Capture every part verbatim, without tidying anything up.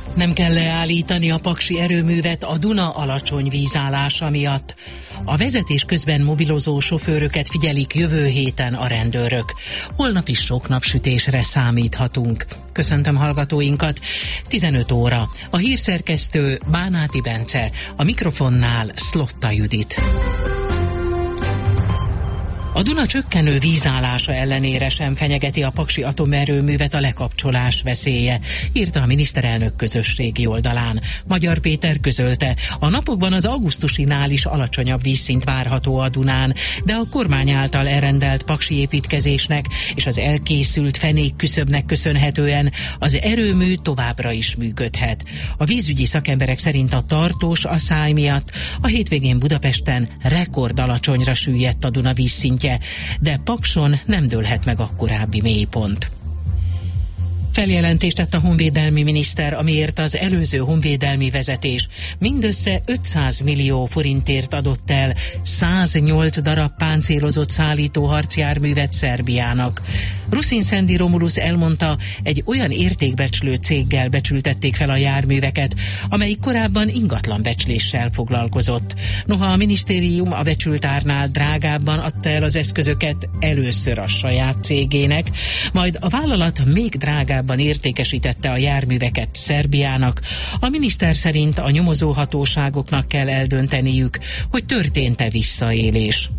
Nem kell leállítani a paksi erőművet a Duna alacsony vízállása miatt. A vezetés közben mobilozó sofőröket figyelik jövő héten a rendőrök. Holnap is sok napsütésre számíthatunk. Köszöntöm hallgatóinkat. tizenöt óra. A hírszerkesztő Bánáti Bence, a mikrofonnál Szlotta Judit. A Duna csökkenő vízállása ellenére sem fenyegeti a paksi atomerőművet a lekapcsolás veszélye, írta a miniszterelnök közösségi oldalán. Magyar Péter közölte, a napokban az augusztusinál is alacsonyabb vízszint várható a Dunán, de a kormány által elrendelt paksi építkezésnek és az elkészült fenék küszöbnek köszönhetően az erőmű továbbra is működhet. A vízügyi szakemberek szerint a tartós asszály miatt a hétvégén Budapesten rekord alacsonyra süllyedt a Duna vízszintje, de Pakson nem dőlhet meg a korábbi mélypont. Feljelentést tett a honvédelmi miniszter, amiért az előző honvédelmi vezetés mindössze ötszáz millió forintért adott el száznyolc darab páncélozott szállító harcjárművet Szerbiának. Ruszin Szendi Romulus elmondta, egy olyan értékbecslő céggel becsültették fel a járműveket, amelyik korábban ingatlanbecsléssel foglalkozott. Noha a minisztérium a becsült árnál drágábban adta el az eszközöket először a saját cégének, majd a vállalat még drágábban értékesítette a járműveket Szerbiának. A miniszter szerint a nyomozóhatóságoknak kell eldönteniük, hogy történt-e visszaélés.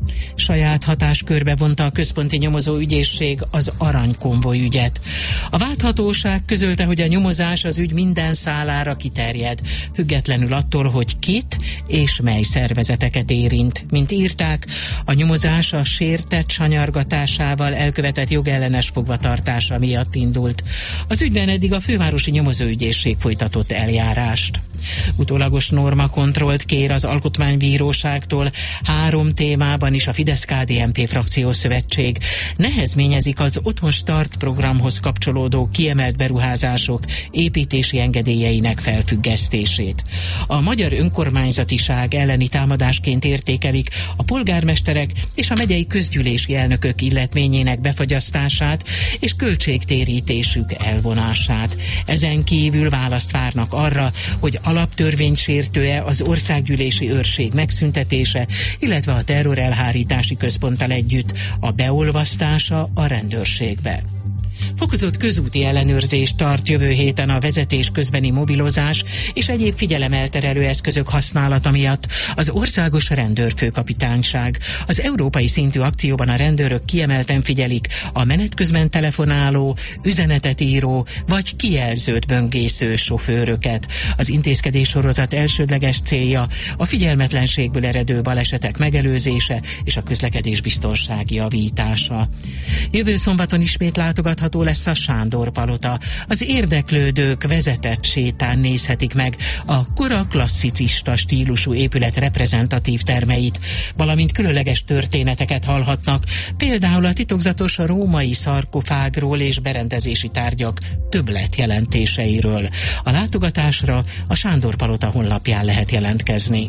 Saját hatáskörbe vonta a központi nyomozóügyészség az aranykonvoj ügyet. A válthatóság közölte, hogy a nyomozás az ügy minden szálára kiterjed, függetlenül attól, hogy kit és mely szervezeteket érint. Mint írták, a nyomozás a sértett sanyargatásával elkövetett jogellenes fogvatartása miatt indult. Az ügyben eddig a fővárosi nyomozóügyészség folytatott eljárást. Utólagos normakontrollt kér az Alkotmánybíróságtól három témában is a Fidesz-ká dé en pé frakciószövetség. Nehezményezik az Otthon Start programhoz kapcsolódó kiemelt beruházások építési engedélyeinek felfüggesztését. A magyar önkormányzatiság elleni támadásként értékelik a polgármesterek és a megyei közgyűlési elnökök illetményének befagyasztását és költségtérítésük elvonását. Ezen kívül választ várnak arra, hogy alaptörvénysértőe az országgyűlési őrség megszüntetése, illetve a terrorelhárítási központtal együtt a beolvasztása a rendőrségbe. Fokozott közúti ellenőrzést tart jövő héten a vezetés közbeni mobilozás és egyéb figyelemelterelő eszközök használata miatt az Országos Rendőrfőkapitányság. Az európai szintű akcióban a rendőrök kiemelten figyelik a menet közben telefonáló, üzenetet író vagy kijelzőt böngésző sofőröket. Az intézkedés sorozat elsődleges célja a figyelmetlenségből eredő balesetek megelőzése és a közlekedésbiztonság javítása. Jövő szombaton ismét látogatható lesz a Sándor-palota. Az érdeklődők vezetett sétán nézhetik meg a kora klasszicista stílusú épület reprezentatív termeit, valamint különleges történeteket hallhatnak, például a titokzatos római szarkofágról és berendezési tárgyak többletjelentéseiről. A látogatásra a Sándor-palota honlapján lehet jelentkezni.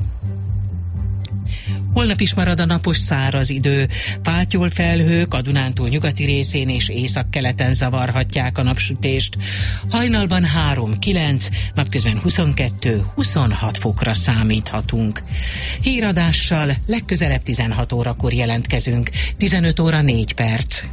Holnap is marad a napos száraz idő. Pátyol felhők a Dunántúl nyugati részén és északkeleten zavarhatják a napsütést. Hajnalban három kilenc, napközben huszonkettő huszonhat fokra számíthatunk. Híradással legközelebb tizenhat órakor jelentkezünk. tizenöt óra négy perc.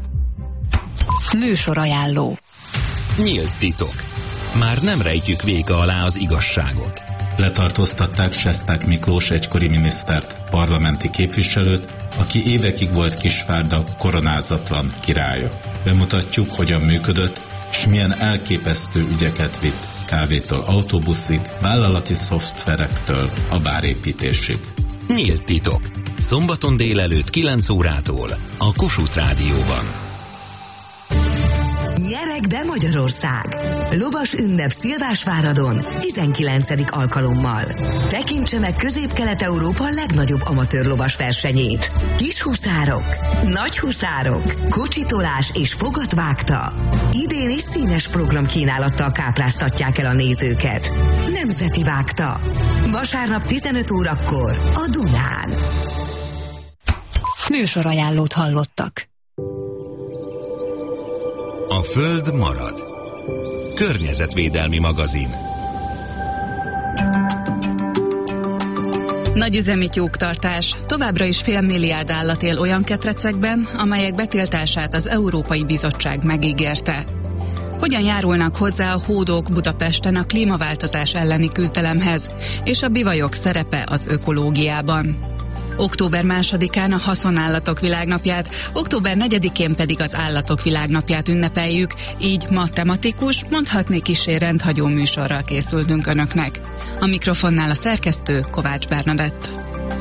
Műsorajánló. Nyílt titok. Már nem rejtjük véka alá az igazságot. Letartóztatták Sesták Miklós egykori minisztert, parlamenti képviselőt, aki évekig volt Kisvárda koronázatlan királya. Bemutatjuk, hogyan működött, és milyen elképesztő ügyeket vitt, kávétól autóbuszig, vállalati szoftverektől a bárépítésig. Nyílt titok. Szombaton délelőtt kilenc órától a Kossuth Rádióban. Nyereg be Magyarország! Lovas ünnep Szilvásváradon tizenkilencedik alkalommal. Tekintse meg Közép-Kelet-Európa legnagyobb amatőr lovas versenyét. Kis huszárok, nagy huszárok, kocsitolás és fogatvágta. Idén is színes programkínálattal kápráztatják el a nézőket. Nemzeti vágta. Vasárnap tizenöt órakor a Dunán. Műsorajánlót hallottak. A Föld marad. Környezetvédelmi magazin. Nagyüzemi tyúktartás. Továbbra is fél milliárd állat él olyan ketrecekben, amelyek betiltását az Európai Bizottság megígérte. Hogyan járulnak hozzá a hódok Budapesten a klímaváltozás elleni küzdelemhez, és a bivajok szerepe az ökológiában? október másodikán a haszonállatok világnapját, október negyedikén pedig az állatok világnapját ünnepeljük, így ma tematikus, mondhatni kissé rendhagyó műsorral készültünk önöknek. A mikrofonnál a szerkesztő Kovács Bernadett.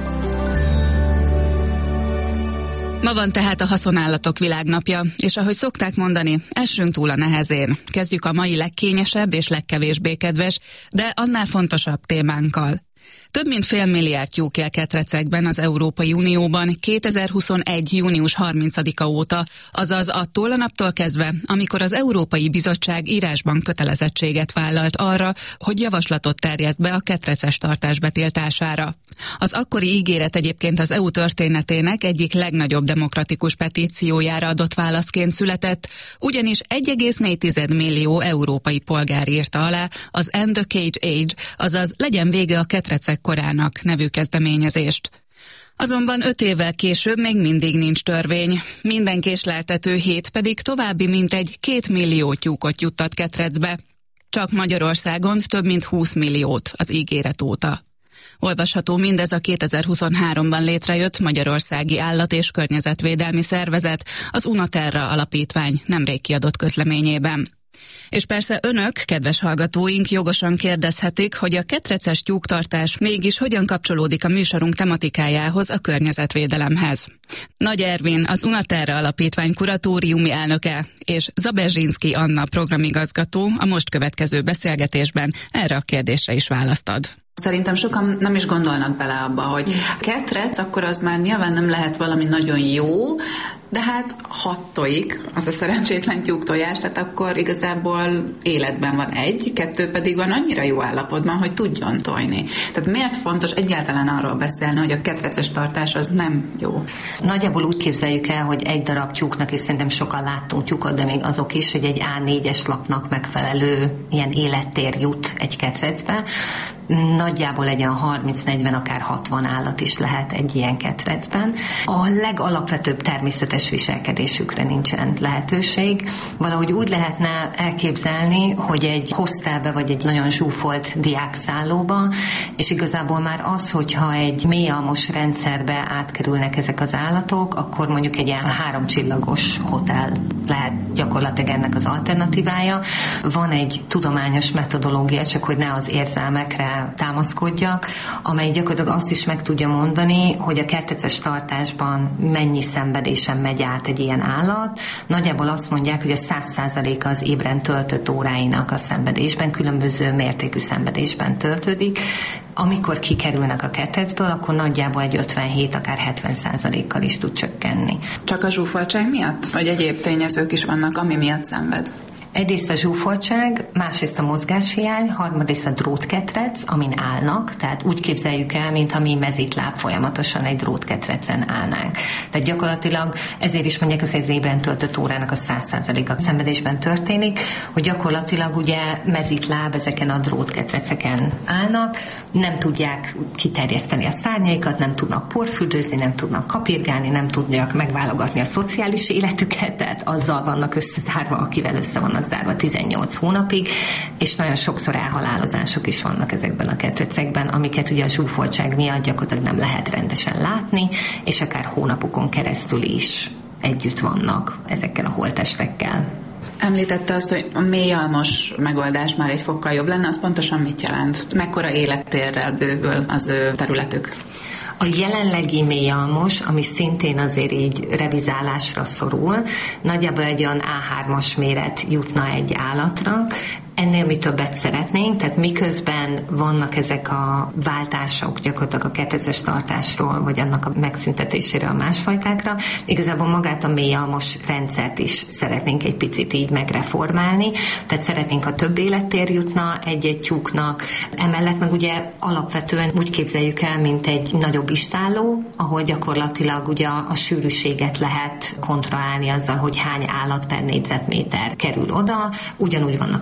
Ma van tehát a haszonállatok világnapja, és ahogy szokták mondani, essünk túl a nehezén. Kezdjük a mai legkényesebb és legkevésbé kedves, de annál fontosabb témánkkal. Több mint fél milliárd tyúk él ketrecekben az Európai Unióban kétezer-huszonegy. június harmincadika óta, azaz attól a naptól kezdve, amikor az Európai Bizottság írásban kötelezettséget vállalt arra, hogy javaslatot terjeszt be a ketreces tartás betiltására. Az akkori ígéret egyébként az é u történetének egyik legnagyobb demokratikus petíciójára adott válaszként született, ugyanis egy egész négy millió európai polgár írta alá az End the Cage Age, azaz legyen vége a ketrecek korának nevű kezdeményezést. Azonban öt évvel később még mindig nincs törvény. Minden késleltető hét pedig további mintegy két millió tyúkot juttat ketrecbe. Csak Magyarországon több mint húsz milliót az ígéret óta. Olvasható mindez a kétezer-huszonháromban létrejött Magyarországi Állat- és Környezetvédelmi Szervezet, az Unaterra alapítvány nemrég kiadott közleményében. És persze önök, kedves hallgatóink, jogosan kérdezhetik, hogy a ketreces tyúktartás mégis hogyan kapcsolódik a műsorunk tematikájához, a környezetvédelemhez. Nagy Ervin, az Unaterra alapítvány kuratóriumi elnöke, és Zabezsinszky Anna programigazgató a most következő beszélgetésben erre a kérdésre is választ ad. Szerintem sokan nem is gondolnak bele abba, hogy ketrec, akkor az már nyilván nem lehet valami nagyon jó, de hát hat tojik, az a szerencsétlen tyúk tojás, tehát akkor igazából életben van egy, kettő pedig van annyira jó állapotban, hogy tudjon tojni. Tehát miért fontos egyáltalán arról beszélni, hogy a ketreces tartás az nem jó? Nagyjából úgy képzeljük el, hogy egy darab tyúknak, és szerintem sokan láttunk tyúkot, de még azok is, hogy egy á négyes lapnak megfelelő ilyen élettér jut egy ketrecbe. Nagyjából egy olyan harminc-negyven, akár hatvan állat is lehet egy ilyen ketrecben. A legalapvetőbb természetes viselkedésükre nincsen lehetőség. Valahogy úgy lehetne elképzelni, hogy egy hostelbe vagy egy nagyon zsúfolt diákszállóba, és igazából már az, hogyha egy mélyalmos rendszerbe átkerülnek ezek az állatok, akkor mondjuk egy ilyen háromcsillagos hotel lehet gyakorlatilag ennek az alternatívája. Van egy tudományos metodológia, csak hogy ne az érzelmekre támaszkodjak, amely gyakorlatilag azt is meg tudja mondani, hogy a ketreces tartásban mennyi szenvedésen megy át egy ilyen állat. Nagyjából azt mondják, hogy a száz százaléka az ébren töltött óráinak a szenvedésben, különböző mértékű szenvedésben töltődik. Amikor kikerülnek a ketrecből, akkor nagyjából egy ötvenhét, akár hetven százalékkal is tud csökkenni. Csak a zsúfoltság miatt? Vagy egyéb tényezők is vannak, ami miatt szenved? Egyrészt a zsúfoltság, másrészt a mozgáshiány, harmadrészt a drótketrec, amin állnak, tehát úgy képzeljük el, mintha mi mezitláb folyamatosan egy drótketrecen állnánk. Tehát gyakorlatilag ezért is mondják, hogy az ébren töltött órának a száz százaléka szenvedésben történik, hogy gyakorlatilag ugye mezitláb ezeken a drótketreceken állnak, nem tudják kiterjeszteni a szárnyaikat, nem tudnak porfürdőzni, nem tudnak kapirgálni, nem tudják megválogatni a szociális életüket, tehát azzal vannak összezárva, akivel össze vannak zárva tizennyolc hónapig, és nagyon sokszor elhalálozások is vannak ezekben a ketrecekben, amiket ugye a zsúfoltság miatt gyakorlatilag nem lehet rendesen látni, és akár hónapokon keresztül is együtt vannak ezekkel a holttestekkel. Említette azt, hogy a mélyalmos megoldás már egy fokkal jobb lenne, az pontosan mit jelent? Mekkora élettérrel bővül az ő területük? A jelenlegi mélyalmos, ami szintén azért így revizálásra szorul, nagyjából egy olyan á hármas méret jutna egy állatra. Ennél mi többet szeretnénk, tehát miközben vannak ezek a váltások gyakorlatilag a ketreces tartásról, vagy annak a megszüntetéséről a másfajtákra, igazából magát a mélyalmos rendszert is szeretnénk egy picit így megreformálni, tehát szeretnénk, ha több élettér jutna egy-egy tyúknak, emellett meg ugye alapvetően úgy képzeljük el, mint egy nagyobb istálló, ahol gyakorlatilag ugye a, a sűrűséget lehet kontrollálni azzal, hogy hány állat per négyzetméter kerül oda, ugyanúgy vannak ülőrudák,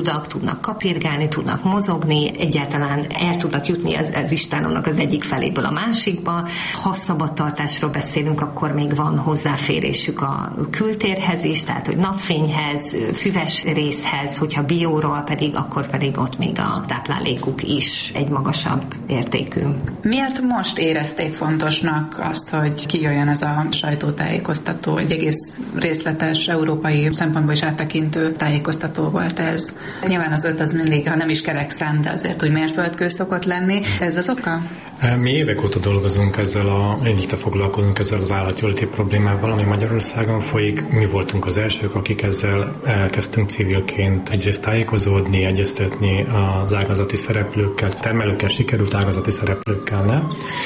ludak, tudnak kapirgálni, tudnak mozogni, egyáltalán el tudnak jutni az, az istánónak az egyik feléből a másikba. Ha szabadtartásról beszélünk, akkor még van hozzáférésük a kültérhez is, tehát hogy napfényhez, füves részhez, hogyha bióról pedig, akkor pedig ott még a táplálékuk is egy magasabb értékű. Miért most érezték fontosnak azt, hogy kijöjjön ez a sajtótájékoztató? Egy egész részletes, európai szempontból is áttekintő tájékoztató volt ez. Nyilván az öt az mindig, ha nem is kerekszám, de azért úgy mérföldkő szokott lenni. Ez az oka? Mi évek óta dolgozunk ezzel, a, egyikte foglalkozunk ezzel az állatjóléti problémával, ami Magyarországon folyik. Mi voltunk az elsők, akik ezzel elkezdtünk civilként egyrészt tájékozódni, egyeztetni az ágazati szereplőkkel, termelőkkel sikerült, ágazati szereplőkkel nem.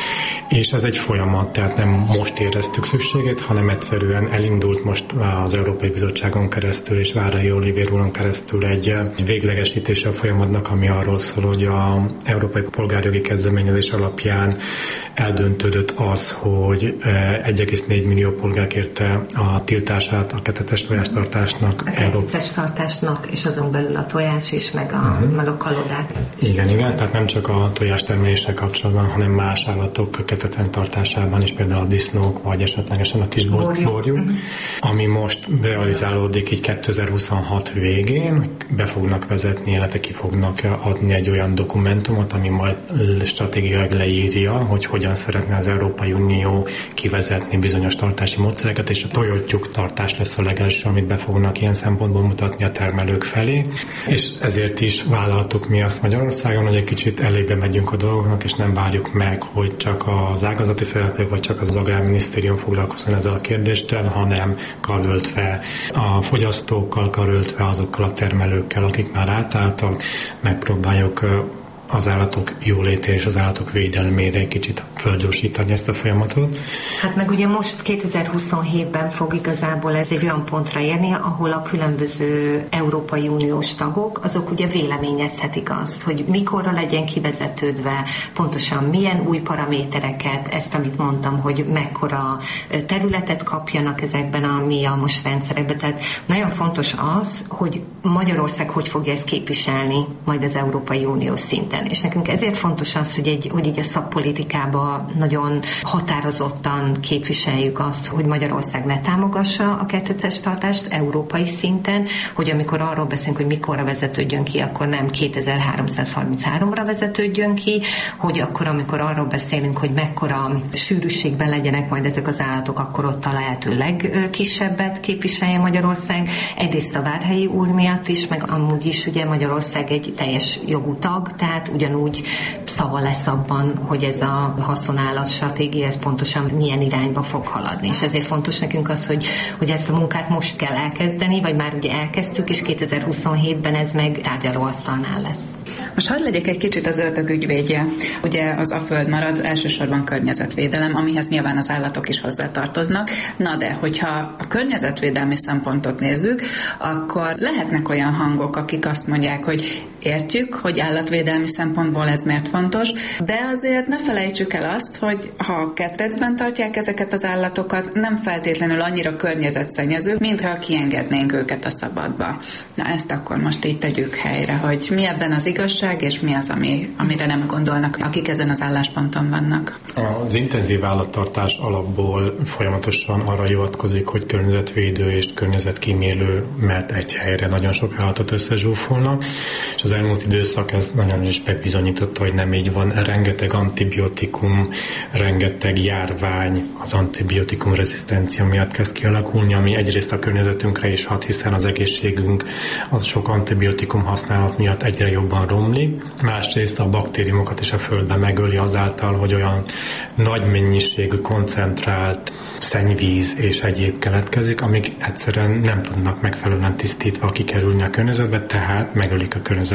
És ez egy folyamat, tehát nem most éreztük szükségét, hanem egyszerűen elindult most az Európai Bizottságon keresztül és Várhelyi Olivér úron keresztül egy véglegesítése a folyamatnak, ami arról szól, hogy az Európai Polgárjogi Kezdeményezés alapján eldöntődött az, hogy egy egész négy millió polgár kérte a tiltását a keteces tojástartásnak. A keteces tartásnak, és azon belül a tojás is, meg a, uh-huh. meg a kalodák. Igen, igen, tehát nem csak a tojástermeléssel kapcsolatban, hanem más állatok keteten tartásában is, például a disznók, vagy esetlegesen a kis borjú, borjú uh-huh. ami most realizálódik így kétezer-huszonhat végén, be fognak vezetni, illetve ki fognak adni egy olyan dokumentumot, ami majd stratégiailag leírja, hogy hogyan szeretne az Európai Unió kivezetni bizonyos tartási módszereket, és a tojótyúk tartás lesz a legelső, amit be fognak ilyen szempontból mutatni a termelők felé. És ezért is vállaltuk mi azt Magyarországon, hogy egy kicsit elébe megyünk a dolgoknak, és nem várjuk meg, hogy csak az ágazati szereplők, vagy csak az Agrárminisztérium foglalkozzon ezzel a kérdéssel, hanem karöltve a fogyasztókkal, karöltve azokkal a termelőkkel, akik már átálltak, megpróbáljuk az állatok jólétére és az állatok védelmére egy kicsit fölgyorsítani ezt a folyamatot. Hát meg ugye most kétezer-huszonhétben fog igazából ez egy olyan pontra érni, ahol a különböző Európai Uniós tagok, azok ugye véleményezhetik azt, hogy mikorra legyen kivezetődve, pontosan milyen új paramétereket, ezt amit mondtam, hogy mekkora területet kapjanak ezekben a mi a most rendszerekben. Tehát nagyon fontos az, hogy Magyarország hogy fogja ezt képviselni majd az Európai Unió szinten. És nekünk ezért fontos az, hogy, egy, hogy így a szakpolitikában nagyon határozottan képviseljük azt, hogy Magyarország ne támogassa a kettőces tartást európai szinten, hogy amikor arról beszélünk, hogy mikorra vezetődjön ki, akkor nem kétezer-háromszázharminchárom-ra vezetődjön ki, hogy akkor, amikor arról beszélünk, hogy mekkora sűrűségben legyenek majd ezek az állatok, akkor ott a lehető legkisebbet képviselje Magyarország. Egyrészt a Várhelyi úr miatt is, meg amúgy is ugye Magyarország egy teljes jogú tag, tehát ugyanúgy szava lesz abban, hogy ez a haszonállat stratégia, ez pontosan milyen irányba fog haladni. És ezért fontos nekünk az, hogy, hogy ezt a munkát most kell elkezdeni, vagy már ugye elkezdtük, és kétezer-huszonhétben ez meg tárgyalóasztalnál lesz. Most hadd legyek egy kicsit az ördög ügyvédje. Ugye az a föld marad, elsősorban környezetvédelem, amihez nyilván az állatok is hozzátartoznak. Na de, hogyha a környezetvédelmi szempontot nézzük, akkor lehetnek olyan hangok, akik azt mondják, hogy értjük, hogy állatvédelmi szempontból ez miért fontos, de azért ne felejtsük el azt, hogy ha ketrecben tartják ezeket az állatokat, nem feltétlenül annyira környezetszennyező, mintha kiengednénk őket a szabadba. Na ezt akkor most így tegyük helyre, hogy mi ebben az igazság, és mi az, ami, amire nem gondolnak, akik ezen az állásponton vannak. Az intenzív állattartás alapból folyamatosan arra hivatkozik, hogy környezetvédő és környezetkímélő, mert egy helyre nagyon sok állatot összezsúfolnak, és az elmúlt időszak ez nagyon is bebizonyította, hogy nem így van. Rengeteg antibiotikum, rengeteg járvány az antibiotikum rezisztencia miatt kezd kialakulni, ami egyrészt a környezetünkre is hat, hiszen az egészségünk az sok antibiotikum használat miatt egyre jobban romlik. Másrészt a baktériumokat is a földbe megöli azáltal, hogy olyan nagy mennyiségű koncentrált szennyvíz és egyéb keletkezik, amik egyszerűen nem tudnak megfelelően tisztítva kikerülni a környezetbe, tehát megölik a környezetbe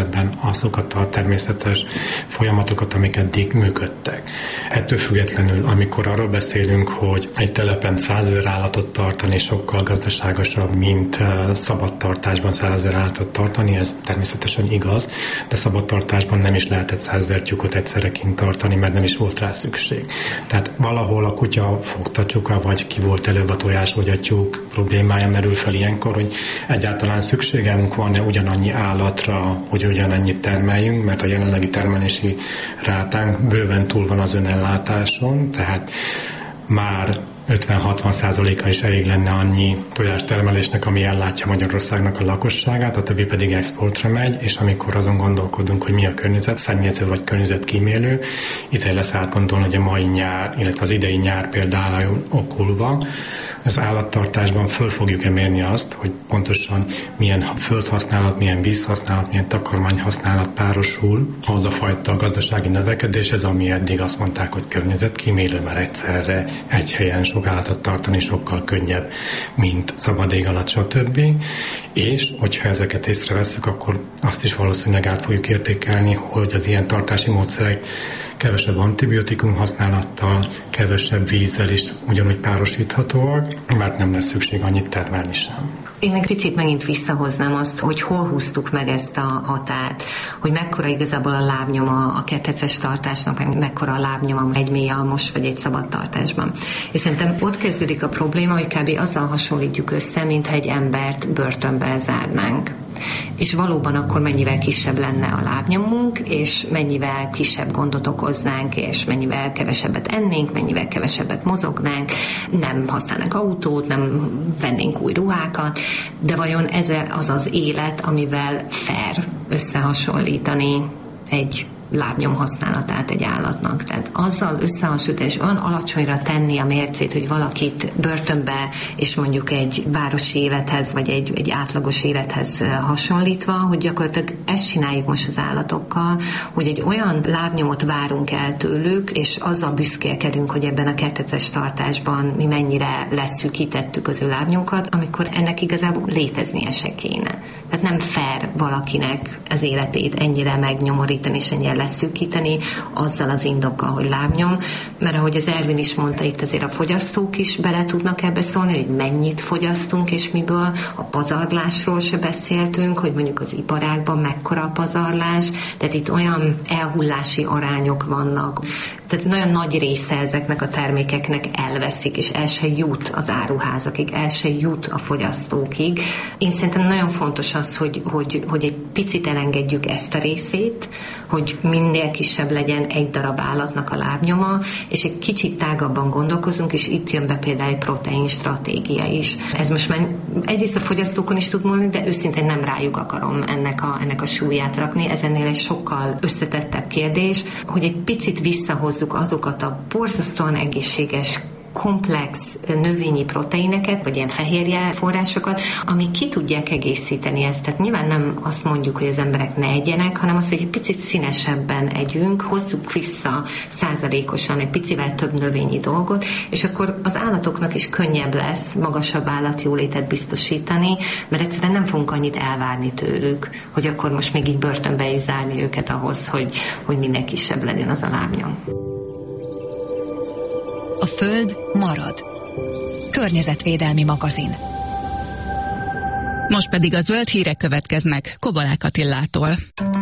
környezetben azokat a természetes folyamatokat, amik eddig működtek. Ettől függetlenül, amikor arról beszélünk, hogy egy telepen százezer állatot tartani sokkal gazdaságosabb, mint szabadtartásban százezer állatot tartani, ez természetesen igaz, de szabadtartásban nem is lehetett százezer tyúkot egyszerre kint tartani, mert nem is volt rá szükség. Tehát valahol a kutya fogta csuka, vagy ki volt előbb a tojás, vagy a tyúk problémája merül fel ilyenkor, hogy egyáltalán szükségünk van-e ugyanannyi állatra, hogy ugyanannyit termeljünk, mert a jelenlegi termelési rátánk bőven túl van az önellátáson, tehát már ötven-hatvan százaléka is elég lenne annyi tojástermelésnek, ami ellátja Magyarországnak a lakosságát, a többi pedig exportra megy, és amikor azon gondolkodunk, hogy mi a környezetszennyező vagy környezetkímélő, itt lesz átgondolni, hogy a mai nyár, illetve az idei nyár például okulva, az állattartásban föl fogjuk-e mérni azt, hogy pontosan milyen földhasználat, milyen vízhasználat, milyen takarmányhasználat párosul ahhoz a fajta gazdasági növekedéshez, ami eddig azt mondták, hogy környezetkímélő, mert egyszerre egy helyen sok állatot tartani sokkal könnyebb, mint szabad ég alatt, stb. És hogyha ezeket észrevesszük, akkor azt is valószínűleg át fogjuk értékelni, hogy az ilyen tartási módszerek kevesebb antibiotikum használattal, kevesebb vízzel is ugyanúgy párosíthatóak, mert nem lesz szükség annyit termelni sem. Én meg picit megint visszahoznám azt, hogy hol húztuk meg ezt a határt, hogy mekkora igazából a lábnyoma a ketreces tartásnak, meg mekkora a lábnyoma egy mély almos vagy egy szabad tartásban. És szerintem ott kezdődik a probléma, hogy kb. Azzal hasonlítjuk össze, mintha egy embert börtönbe zárnánk. És valóban akkor mennyivel kisebb lenne a lábnyomunk, és mennyivel kisebb gondot okoznánk, és mennyivel kevesebbet ennénk, mennyivel kevesebbet mozognánk, nem használnánk autót, nem vennénk új ruhákat, de vajon ez az az élet, amivel fair összehasonlítani egy lábnyom használatát egy állatnak. Tehát azzal összehasonlítani, és olyan alacsonyra tenni a mércét, hogy valakit börtönbe, és mondjuk egy városi élethez, vagy egy, egy átlagos élethez hasonlítva, hogy gyakorlatilag ezt csináljuk most az állatokkal, hogy egy olyan lábnyomot várunk el tőlük, és azzal büszkélkedünk, hogy ebben a ketreces tartásban mi mennyire leszűkítettük az ő lábnyunkat, amikor ennek igazából léteznie se kéne. Tehát nem fair valakinek az életét ennyire megnyomorítani, és ennyire leszűkíteni azzal az indokkal, hogy lábnyom, mert ahogy az Ervin is mondta, itt azért a fogyasztók is bele tudnak ebbe szólni, hogy mennyit fogyasztunk és miből, a pazarlásról se beszéltünk, hogy mondjuk az iparágban mekkora a pazarlás, tehát itt olyan elhullási arányok vannak, tehát nagyon nagy része ezeknek a termékeknek elveszik, és el se jut az áruházakig, el se jut a fogyasztókig. Én szerintem nagyon fontos az, hogy, hogy, hogy egy picit elengedjük ezt a részét, hogy minél kisebb legyen egy darab állatnak a lábnyoma, és egy kicsit tágabban gondolkozunk, és itt jön be például egy protein stratégia is. Ez most már egyrészt a fogyasztókon is tud múlni, de őszintén nem rájuk akarom ennek a, ennek a súlyát rakni. Ez ennél egy sokkal összetettebb kérdés, hogy egy picit visszahozzuk azokat a borzasztóan egészséges komplex növényi proteineket, vagy ilyen fehérje forrásokat, amik ki tudják egészíteni ezt. Tehát nyilván nem azt mondjuk, hogy az emberek ne egyenek, hanem azt, hogy egy picit színesebben együnk, hozzuk vissza százalékosan egy picivel több növényi dolgot, és akkor az állatoknak is könnyebb lesz magasabb állatjólétet biztosítani, mert egyszerűen nem fogunk annyit elvárni tőlük, hogy akkor most még így börtönbe is zárni őket ahhoz, hogy, hogy minél kisebb legyen az a lábnyom. A Föld marad. Környezetvédelmi magazin. Most pedig a zöld hírek következnek Kobalák Attilától.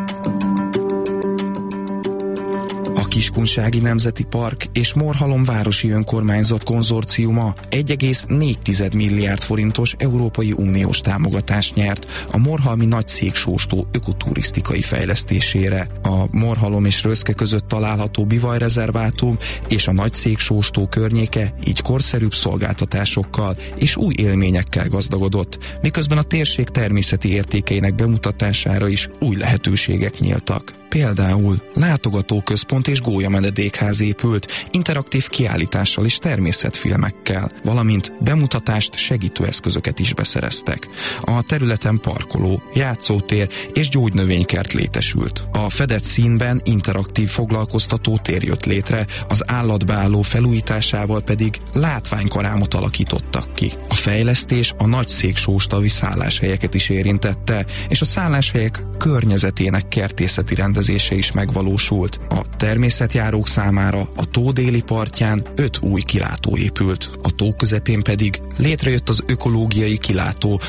A Kiskunsági Nemzeti Park és Morhalom Városi Önkormányzat konzorciuma egy egész négy milliárd forintos Európai Uniós támogatást nyert a morhalmi nagyszéksóstó ökoturisztikai fejlesztésére. A Morhalom és Röszke között található bivajrezervátum és a nagyszéksóstó környéke így korszerűbb szolgáltatásokkal és új élményekkel gazdagodott, miközben a térség természeti értékeinek bemutatására is új lehetőségek nyíltak. Például látogatóközpont és gólyamenedékház épült, interaktív kiállítással és természetfilmekkel, valamint bemutatást, segítőeszközöket is beszereztek. A területen parkoló, játszótér és gyógynövénykert létesült. A fedett színben interaktív foglalkoztató tér jött létre, az állatbeálló felújításával pedig látványkarámot alakítottak ki. A fejlesztés a nagy széksóstavi szálláshelyeket is érintette, és a szálláshelyek környezetének kertészeti rendezése is megvalósult. A természetjárók számára a tó déli partján öt új kilátó épült. A tó közepén pedig létrejött az ökológiai kilátó,